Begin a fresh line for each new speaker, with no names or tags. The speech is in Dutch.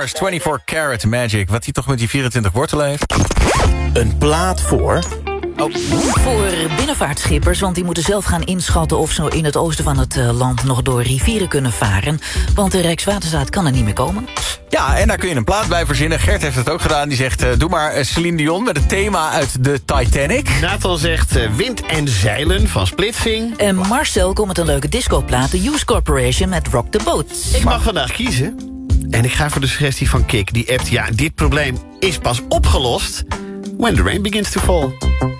Stars, 24 Karat Magic. Wat hij toch met die 24 wortelen heeft.
Een plaat voor...
Voor binnenvaartschippers, want die moeten zelf gaan inschatten... of ze in het oosten van het land nog door rivieren kunnen varen. Want de Rijkswaterstaat kan er niet meer komen.
Ja, en daar kun je een plaat bij verzinnen. Gert heeft het ook gedaan. Die zegt, doe maar Celine Dion met het thema uit de Titanic.
Nathan zegt Wind en Zeilen van Splitsing.
En Marcel komt met een leuke discoplaat... de Use Corporation met Rock the Boat.
Ik mag vandaag kiezen. En ik ga voor de suggestie van Kik. Die appt, dit probleem is pas opgelost... when the rain begins to fall.